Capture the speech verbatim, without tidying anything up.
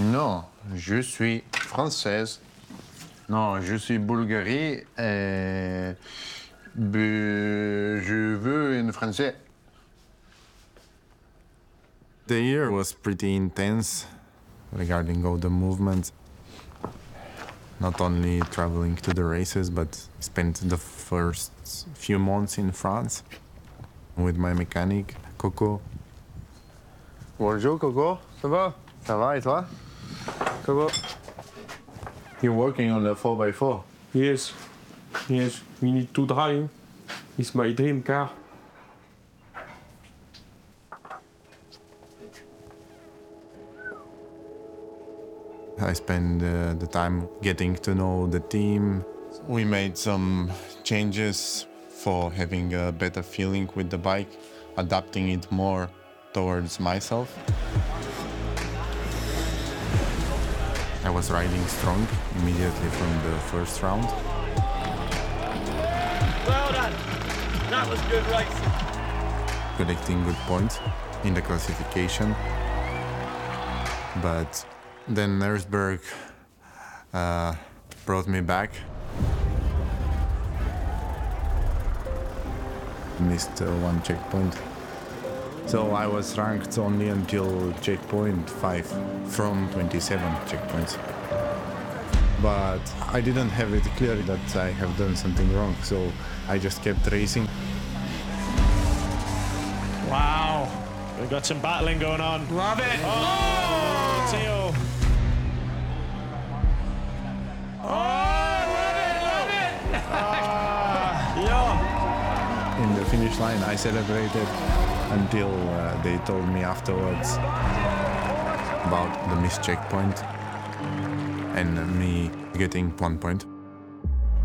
Non, je suis française. Non, je suis Bulgarie et bu- je veux une français. The year was pretty intense regarding all the movements. Not only traveling to the races, but spent the first few months in France with my mechanic, Coco. Bonjour Coco, ça va? Ça va et toi? Coco? You're working on the four by four. Yes, yes, we need to drive. It's my dream car. I spent uh, the time getting to know the team. We made some changes for having a better feeling with the bike, adapting it more towards myself. I was riding strong immediately from the first round. Well done. That was good racing. Collecting good points in the classification. But then Nersberg uh, brought me back. Missed uh, one checkpoint. So I was ranked only until checkpoint five from twenty-seven checkpoints. But I didn't have it clear that I have done something wrong, so I just kept racing. Wow, we've got some battling going on. Love it! Oh, Theo. In the finish line, I celebrated until uh, they told me afterwards about the missed checkpoint and me getting one point.